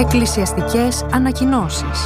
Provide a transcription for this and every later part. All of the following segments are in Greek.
Εκκλησιαστικές ανακοινώσεις.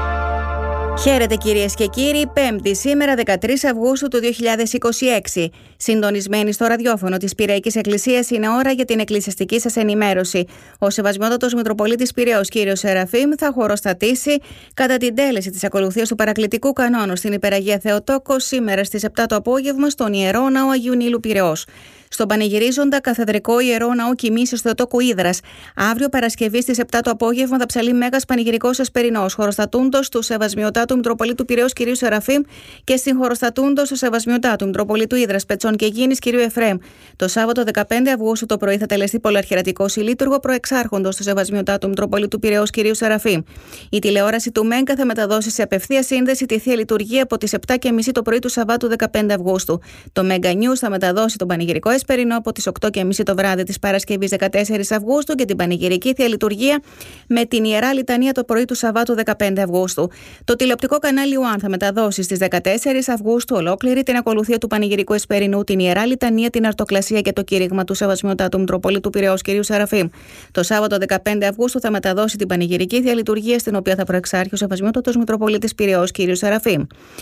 Χαίρετε κυρίες και κύριοι, Πέμπτη σήμερα 13 Αυγούστου του 2026. Συντονισμένοι στο ραδιόφωνο της Πειραϊκής Εκκλησίας είναι ώρα για την εκκλησιαστική σας ενημέρωση. Ο Σεβασμιότατος Μητροπολίτης Πειραιώς κ. Σεραφείμ θα χωροστατήσει κατά την τέλεση της ακολουθίας του παρακλητικού κανόνου στην Υπεραγία Θεοτόκο σήμερα στις 7 το απόγευμα στον Ιερό Ναό Αγίου Νείλου Πειραιώς. Στον πανηγυρίζοντα καθεδρικό Ιερό Ναό Κοιμήσεως Θεοτόκου Ύδρας, αύριο Παρασκευή στις 7 το απόγευμα θα ψαλεί μέγας πανηγυρικός εσπερινός, χωροστατούντος του Σεβασμιωτάτου Μητροπολίτου Πειραιώς κ. Σεραφείμ και συγχωροστατούντος του Σεβασμιωτάτου Μητροπολίτου Ύδρας Πετσών και Γίνης κ. Εφραίμ. Το Σάββατο 15 Αυγούστου το πρωί θα τελεστεί πολυαρχιερατικός ηλίτουργο προεξάρχοντος του Σεβασμιωτάτου Μητροπολίτου Πειραιώς κ. Σεραφείμ. Η τηλεόραση του ΜΕΓΚΑ θα μεταδώσει σε απευθεία σύνδεση τη Θεία Λειτουργία από τις 7:30 το πρωί του Σαββάτου 15 Αυγούστου. Το ΜΕΓΚΑ News θα μεταδώσει τον πανηγυρικό εσπερινό από τις 8:30 το βράδυ της Παρασκευής 14 Αυγούστου και την πανηγυρική Θεία Λειτουργία με την Ιερά Λιτανία το πρωί του Σαββάτου 15 Αυγούστου. Το τηλεοπτικό κανάλι ΟΑΝ θα μεταδώσει στις 14 Αυγούστου ολόκληρη την ακολουθία του πανηγυρικού εσπερινού, την Ιερά Λιτανία, την Αρτοκλασία και το κήρυγμα του Σεβασμιωτάτου Μητροπολίτου Πειραιώς κ. Σεραφείμ. Το Σάββατο 15 Αυγούστου θα μεταδώσει την πανηγυρική Θεία Λειτουργία, στην οποία θα προεξάρχει ο Σεβασμιότατος Μητροπολίτης Πειραιώς κ. Σεραφείμ.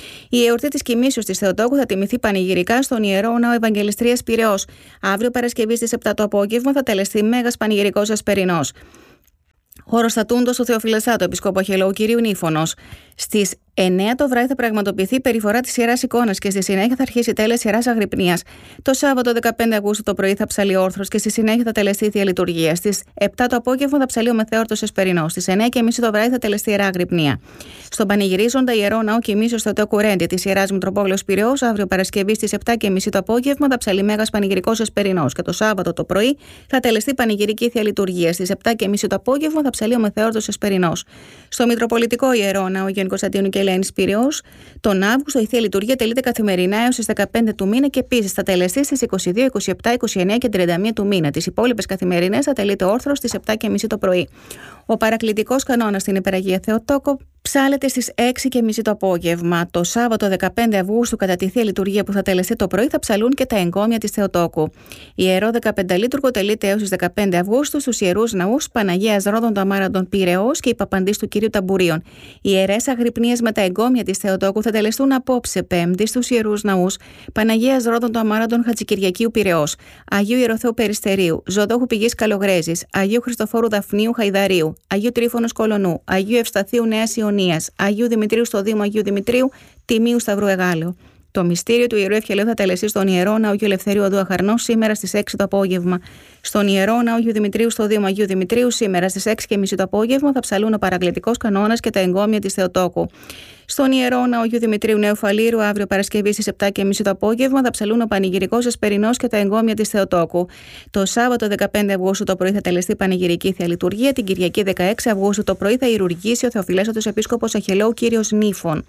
Η εορτή της Κοιμήσεως της Θεοτόκου θα τιμηθεί πανηγυρικά στον Ιερό Ναό Ευαγγελιστρίας Πειραιώς. Αύριο Παρασκευή στις 7 το απόγευμα θα τελεστεί μέγας πανηγυρικός εσπερινός. Χωροστατούντος του Θεοφιλεστάτου Επισκόπου Αχαιολόγου κ. Νύφωνος. Στις 9 το βράδυ θα πραγματοποιηθεί η περιφορά της Ιεράς Εικόνας και στη συνέχεια θα αρχίσει η τέλεση Ιεράς Αγρυπνίας. Το Σάββατο 15 Αυγούστου το πρωί θα ψαλεί όρθρος και στη συνέχεια θα τελεστεί η Θεία Λειτουργία. Στις 7 το απόγευμα θα ψαλεί ο μεθέωρτος εσπερινός. Στις 9:30 το βράδυ θα τελεστεί η Ιερά Αγρυπνία. Στον πανηγυρίζοντα Ιερό Ναό Κοιμήσεως Θεοτόκου Ρέντι της Ιεράς Μητροπόλεως Πειραιώς, αύριο Παρασκευή στις 7:30 το απόγευμα θα ψαλεί μέγας πανηγυρικός εσπερινός και το Σάββατο το πρωί θα τελεστεί πανηγυρική Θεία Λειτουργία. Στις 7:30 το απόγευμα θα ψαλεί ο μεθέωρτος εσπερινός. Στο Μητροπολιτικό Ιερό Ναό Αγίων Κωνσταντίνου και Ελένης Πειραιώς, τον Αύγουστο η Θεία Λειτουργία τελείται καθημερινά έως τις 15 του μήνα και επίσης θα τελεστεί στις 22, 27, 29 και 31 του μήνα. Τις υπόλοιπες καθημερινές θα τελείται όρθρος στις 7:30 το πρωί. Ο παρακλητικός κανόνας στην Υπεραγία Θεοτόκο ψάλεται στις 6:30 το απόγευμα. Το Σάββατο 15 Αυγούστου, κατά τη Θεία Λειτουργία που θα τελεστεί το πρωί, θα ψαλούν και τα εγκόμια της Θεοτόκου. Η Ιερό 15 Λίτουργο τελείται έως τις 15 Αυγούστου στους Ιερούς Ναούς Παναγίας Ρόδων των Αμάραντων Πειραιώς και Υπαπαντής του Κυρίου Ταμπουρίων. Οι Ιερές Αγρυπνίες με τα εγκόμια της Θεοτόκου θα τελεστούν απόψε Πέμπτη στους Ιερούς Ναούς Παναγίας Ρόδων των Αμάραντων Χατζικυριακίου Πειραιώς, Αγίου Ιεροθέου Περιστερίου, Ζωδόχου Πηγής Καλογρέζης, Αγίου Χριστοφόρου Δαφνίου Χαϊδαρίου, Αγίου Τρίφωνος Κολονού, Αγίου Ευσταθίου Νέας Ιωνίας, Αγίου Δημητρίου στο Δήμο Αγίου Δημητρίου, Τιμίου Σταυρού Εγάλεω. Το μυστήριο του Ιερού Ευχελαίου θα τελεστεί στον Ιερό Ναό Αγίου Ελευθερίου Οδού Αχαρνός σήμερα στις 6 το απόγευμα. Στον Ιερό Ναό Αγίου Δημητρίου στο Δήμο Αγίου Δημητρίου σήμερα στις 6:30 το απόγευμα θα ψαλούν ο παρακλητικός κανόνας και τα εγκόμια της Θεοτόκου. Στον Ιερό Ναό Αγίου Δημητρίου Νέου Φαλήρου, αύριο Παρασκευή στις 7:30 το απόγευμα θα ψαλούν ο πανηγυρικός εσπερινός και τα εγκόμια της Θεοτόκου. Το Σάββατο 15 Αυγούστου το πρωί θα τελεστεί πανηγυρική Θεία Λειτουργία. Την Κυριακή 16 Αυγούστου το πρωί θα ιερουργήσει ο Θεοφιλέστατος Επίσκοπος Αχαιολόγου κ. Νύφων.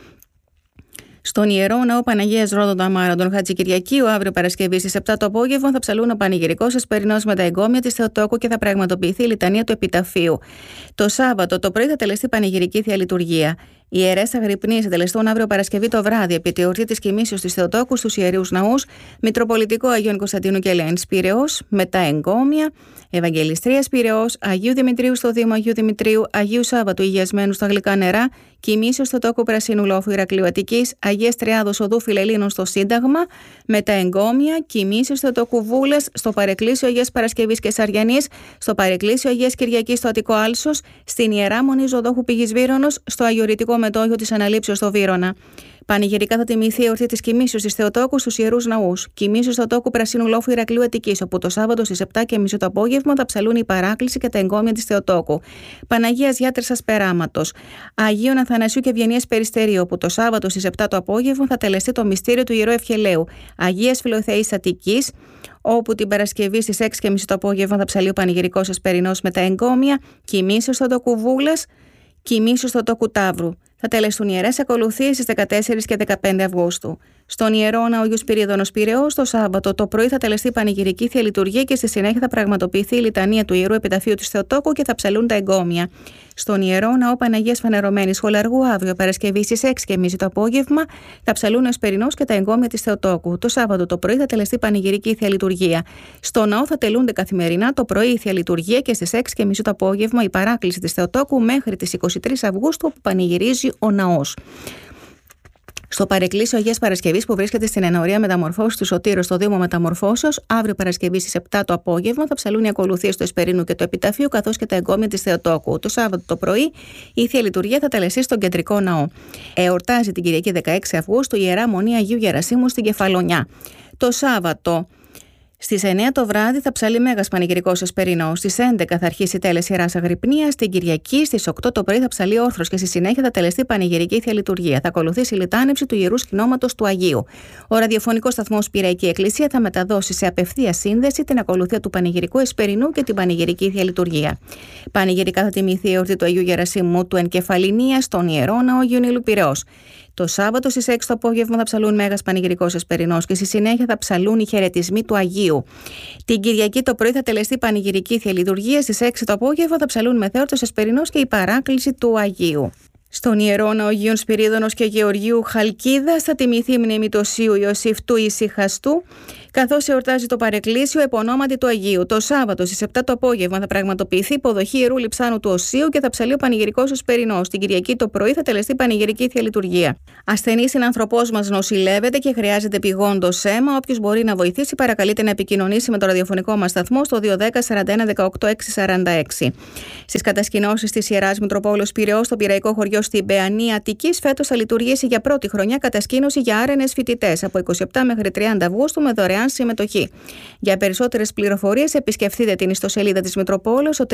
Στον Ιερό Ναό Παναγίας Ρόδων των Αμάραντων Χατζικυριακίου, αύριο Παρασκευή στις 7 το απόγευμα θα ψαλούν ο πανηγυρικός εσπερινός με τα εγκόμια της Θεοτόκου και θα πραγματοποιηθεί η λιτανία του Επιταφείου. Το Σάββατο το πρωί θα τελεστεί πανηγυρική Θεία Λειτουργία. Οι Ιερές Αγρυπνίες θα τελεστούν αύριο Παρασκευή το βράδυ επί τη εορτή της Κοιμήσεως της Θεοτόκου στους Ιερούς Ναούς Μητροπολιτικό Αγίων Κωνσταντίνου και Ελένης Πειραιώς με τα εγκόμια, Ευαγγελιστρίας Πειραιώς, Αγίου Δημητρίου στο Δήμο Αγίου Δημητρίου, Αγίου Σάββατου Υγιασμένου στα Γλυκά Νερά, Κοιμήσεως Θεοτόκου Πρασίνου Λόφου Ηρακλείου Αττικής, Αγίας Τριάδος Οδού Φιλελλήνων στο Σύνταγμα με τα εγκόμια, Κοιμήσεως Θεοτόκου Βούλας στο Παρεκκλήσιο Αγίας Παρασκευής και Σαριανής, στο Παρεκκλήσιο Αγίας Κυριακής στο Αττικό Άλσος, στην Ιερά Μονή Ζωδόχου Πηγής Βύρωνος, στο Αγιορητικό Μετόχιο της Αναλήψεως στο Βύρωνα. Πανηγυρικά θα τιμηθεί η εορτή της Κοιμήσεως της Θεοτόκου στους Ιερούς Ναούς. Κοιμήσεως Θεοτόκου Πρασίνου Λόφου Ηρακλείου Αττικής, όπου το Σάββατο στις 7:30 το απόγευμα θα ψαλούν η παράκληση και τα εγκόμια της Θεοτόκου. Παναγίας Γιάτρισσας Περάματος. Αγίων Αθανασίου και Ευγενίας Περιστερίου, όπου το Σάββατο στις 7 το απόγευμα θα τελεστεί το μυστήριο του Ιερού Ευχελαίου. Αγίας Φιλοθεής Αττικής, όπου την Παρασκευή στις 6:30 το απόγευμα θα ψαλεί ο πανηγυρικός εσπερινός με τα εγκόμια, Κοιμήσεως Θεοτόκου Βούλας, Κοιμήσεως Θεοτόκου Ταύρου. Θα τελεστούν ιερές ακολουθίες στις 14 και 15 Αυγούστου. Στον Ιερό Ναό Αγίου Σπυρίδωνος Πειραιώς, το Σάββατο το πρωί θα τελεστεί πανηγυρική θεία λειτουργία και στη συνέχεια θα πραγματοποιηθεί η λιτανία του Ιερού Επιταφείου της Θεοτόκου και θα ψαλούν τα εγκόμια. Στον Ιερό Ναό Παναγίας Φανερωμένης Χολαργού, αύριο Παρασκευή στις 6:30 το απόγευμα, θα ψαλούν ο Εσπερινός και τα εγκόμια της Θεοτόκου. Το Σάββατο το πρωί θα τελεστεί πανηγυρική θεία λειτουργία. Στο ναό θα τελούνται καθημερινά το πρωί η θεία λειτουργία και στις 6:30 το απόγευμα η παράκληση της Θεοτόκου μέχρι τις 23 Αυγούστου που πανηγυρίζει ο ναός. Στο παρεκκλήσιο Αγίας Παρασκευής που βρίσκεται στην ενορία Μεταμορφώσεως του Σωτήρου στο Δήμο Μεταμορφώσεως, αύριο Παρασκευή στις 7 το απόγευμα θα ψαλούν οι ακολουθίες του Εσπερινού και του Επιταφείου καθώς και τα εγκόμια της Θεοτόκου. Το Σάββατο το πρωί η θεία λειτουργία θα τελεστεί στον κεντρικό ναό. Εορτάζει την Κυριακή 16 Αυγούστου η Ιερά Μονή Αγίου Γερασίμου στην Κεφαλονιά. Το Σάββατο στις 9 το βράδυ θα ψαλεί Μέγας Πανηγυρικός Εσπερινός. Στις 11 θα αρχίσει η τέλεση Ιεράς Αγρυπνίας. Στην Κυριακή στις 8 το πρωί θα ψαλεί Όρθρος και στη συνέχεια θα τελεστεί πανηγυρική θεία λειτουργία. Θα ακολουθήσει η λιτάνευση του Ιερού Σκηνώματος του Αγίου. Ο ραδιοφωνικός σταθμός Πυραϊκή Εκκλησία θα μεταδώσει σε απευθεία σύνδεση την ακολουθία του πανηγυρικού Εσπερινού και την πανηγυρική θεία λειτουργία. Πανηγυρικά θα τιμηθεί η εορτή του Αγίου Γερασίμου του Ενκεφαληνίας στον Ιερό Ναό Αγίου Νείλου Πειραιώς. Το Σάββατο στις 6 το απόγευμα θα ψαλούν Μέγας Πανηγυρικός Εσπερινός και στη συνέχεια θα ψαλούν οι χαιρετισμοί του Αγίου. Την Κυριακή το πρωί θα τελεστεί πανηγυρική θεία λειτουργία. Στις 6 το απόγευμα θα ψαλούν μεθέορτος Εσπερινός και η παράκληση του Αγίου. Στον Ιερό Ναό Αγίων Σπυρίδωνος και Γεωργίου Χαλκίδας θα τιμηθεί η μνήμη του Οσίου Ιωσήφ του Ησυχαστού, καθώς εορτάζει το παρεκκλήσιο επωνόματι του Αγίου. Το Σάββατο στις 7 το απόγευμα θα πραγματοποιηθεί υποδοχή Ιερού Λειψάνου του Οσίου και θα ψαλεί ο πανηγυρικός Εσπερινός. Την Κυριακή το πρωί θα τελεστεί πανηγυρική θεία λειτουργία. Ασθενής συνανθρωπός μας νοσηλεύεται και χρειάζεται επειγόντως αίμα. Όποιος μπορεί να βοηθήσει, παρακαλείται να επικοινωνήσει με το ραδιοφωνικό μας σταθμό στο 210 41 18 646. Στις κατασκηνώσεις της Ιεράς Μητροπόλεως Πειραιώς, στο Πειραϊκό χωριό στην Παιανία Αττικής, φέτος θα λειτουργήσει για πρώτη χρονιά κατασκήνωση για άρενες φοιτητές από 27 μέχρι 30 Αυγούστου με δωρεάν συμμετοχή. Για περισσότερες πληροφορίες επισκεφτείτε την ιστοσελίδα της Μητροπόλεως στο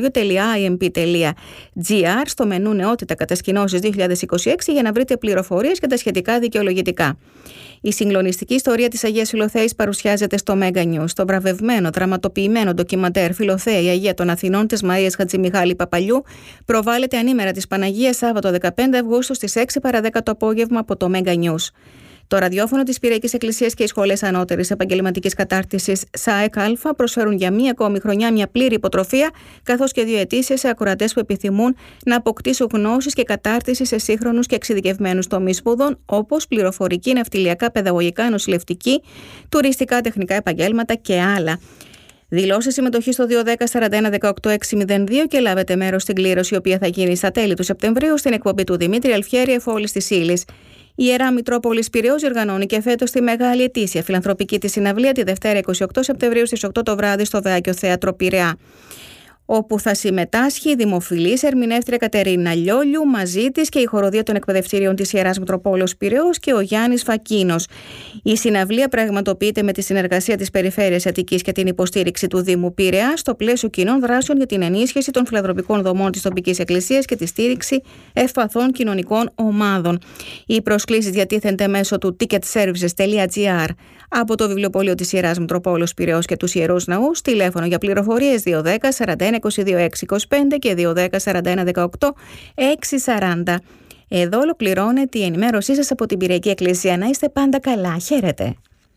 www.imp.gr στο μενού Νεότητα Κατασκηνώσεις 2026 για να βρείτε πληροφορίες και τα σχετικά δικαιολογητικά. Η συγκλονιστική ιστορία της Αγίας Φιλοθέης παρουσιάζεται στο Mega News. Το βραβευμένο, δραματοποιημένο ντοκιμαντέρ Φιλοθέα η Αγία των Αθηνών της Μαρίας Χατζημιχάλη Παπαλιού προβάλλεται ανήμερα της Παναγίας Σάββατο 15 Αυγούστου στις 6 παρα 10 το απόγευμα από το Mega News. Το ραδιόφωνο της Πυραϊκής Εκκλησίας και οι σχολές ανώτερης επαγγελματικής κατάρτισης ΣΑΕΚ Α προσφέρουν για μία ακόμη χρονιά μια πλήρη υποτροφία, καθώς και 2 αιτήσεις σε ακροατές που επιθυμούν να αποκτήσουν γνώσεις και κατάρτιση σε σύγχρονους και εξειδικευμένους τομείς σπουδών, όπως πληροφορική, ναυτιλιακά, παιδαγωγικά, νοσηλευτική, τουριστικά, τεχνικά επαγγέλματα και άλλα. Δηλώστε συμμετοχή στο 210 41 18 602 και λάβετε μέρος στην κλήρωση, η οποία θα γίνει στα τέλη του Σεπτεμβρίου στην εκπομπή του Δημήτρη Αλφιέρη Εφόλης της Ήλης. Η Ιερά Μητρόπολης Πειραιώς διοργανώνει και φέτος τη μεγάλη ετήσια φιλανθρωπική της συναυλία τη Δευτέρα 28 Σεπτεμβρίου στις 8 το βράδυ στο Βεάκιο Θέατρο Πειραιά, όπου θα συμμετάσχει η δημοφιλής ερμηνεύτρια Κατερίνα Λιόλιου, μαζί της και η χοροδία των εκπαιδευτήριων της Ιεράς Μητροπόλεως Πειραιώς και ο Γιάννης Φακίνος. Η συναυλία πραγματοποιείται με τη συνεργασία της Περιφέρειας Αττικής και την υποστήριξη του Δήμου Πειραιά στο πλαίσιο κοινών δράσεων για την ενίσχυση των φιλανθρωπικών δομών της τοπικής εκκλησίας και τη στήριξη ευπαθών κοινωνικών ομάδων. Οι προσκλήσεις διατίθενται μέσω του ticketservices.gr. Από το βιβλιοπωλείο της Ιεράς Μητροπόλεως Πειραιώς και τους Ιερούς Ναούς, τηλέφωνο για πληροφορίες 210 41 22 625 και 210 41 18 640. Εδώ ολοκληρώνεται η ενημέρωσή σας από την Πυραϊκή Εκκλησία. Να είστε πάντα καλά. Χαίρετε.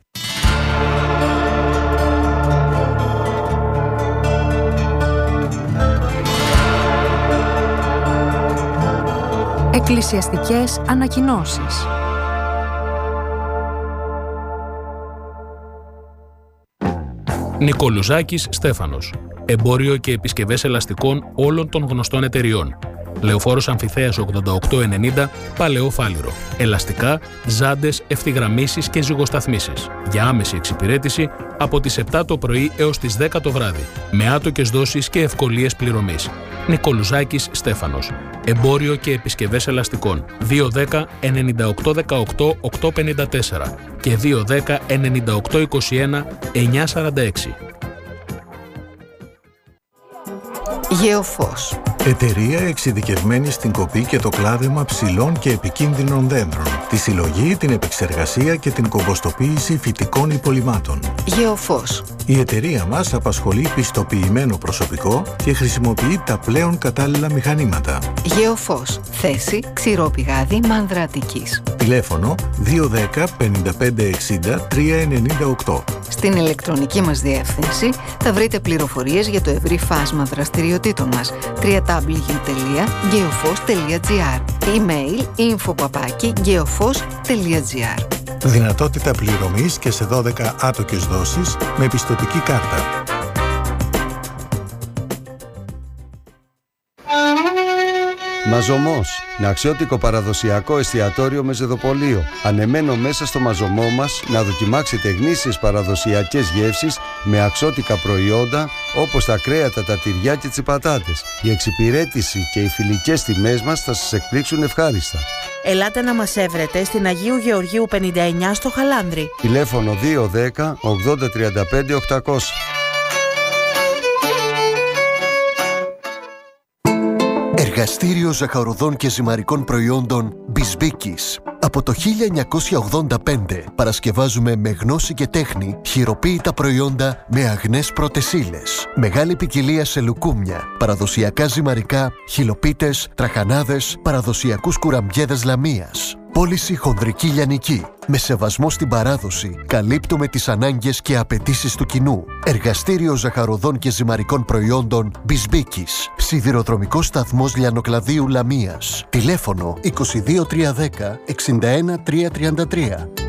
Εκκλησιαστικές ανακοινώσεις. Νικολουζάκης Στέφανος. Εμπόριο και επισκευές ελαστικών όλων των γνωστών εταιριών. Λεωφόρος Αμφιθέας 8890, Παλαιό Φάληρο. Ελαστικά, ζάντες, ευθυγραμμίσεις και ζυγοσταθμίσεις. Για άμεση εξυπηρέτηση από τις 7 το πρωί έως τις 10 το βράδυ. Με άτοκες δόσεις και ευκολίες πληρωμής. Νικολουζάκης Στέφανος. Εμπόριο και επισκευές ελαστικών. 210 98 18 854 και 210 98 21 946. Γεωφός. Εταιρεία εξειδικευμένη στην κοπή και το κλάδεμα ψηλών και επικίνδυνων δέντρων, τη συλλογή, την επεξεργασία και την κομποστοποίηση φυτικών υπολειμμάτων. Γεωφός. Η εταιρεία μας απασχολεί πιστοποιημένο προσωπικό και χρησιμοποιεί τα πλέον κατάλληλα μηχανήματα. Γεωφός. Θέση Ξηρόπηγάδι Μάνδρα Αττικής. Τηλέφωνο 210 55 60 398. Στην ηλεκτρονική μας διεύθυνση θα βρείτε πληροφορίες για το ευρύ φάσμα δραστηριοτήτων μας. www.geofos.gr. Email info@geofos.gr. Δυνατότητα πληρωμής και σε 12 άτοκες δόσεις με πιστωτική κάρτα. Μαζωμός. Ναξιώτικο παραδοσιακό εστιατόριο με ζεδοπολείο. Ανεμένο μέσα στο μαζωμό μας να δοκιμάξετε γνήσιες παραδοσιακές γεύσεις με αξιώτικα προϊόντα όπως τα κρέατα, τα τυριά και τις πατάτες. Η εξυπηρέτηση και οι φιλικές τιμές μας θα σας εκπλήξουν ευχάριστα. Ελάτε να μας έβρετε στην Αγίου Γεωργίου 59 στο Χαλάνδρι. Τηλέφωνο 210 80 35 800. Εργαστήριο ζαχαροδών και ζυμαρικών προϊόντων Μπισμπίκης. Από το 1985 παρασκευάζουμε με γνώση και τέχνη χειροποίητα προϊόντα με αγνές πρώτες ύλες. Μεγάλη ποικιλία σε λουκούμια, παραδοσιακά ζυμαρικά, χυλοπίτες, τραχανάδες, παραδοσιακούς κουραμπιέδες λαμίας. Πώληση χονδρική λιανική. Με σεβασμό στην παράδοση, καλύπτουμε τις ανάγκες και απαιτήσεις του κοινού. Εργαστήριο ζαχαροδών και ζυμαρικών προϊόντων Μπισμπίκης. Σιδηροδρομικός σταθμός Λιανοκλαδίου Λαμίας. Τηλέφωνο 22310 61333.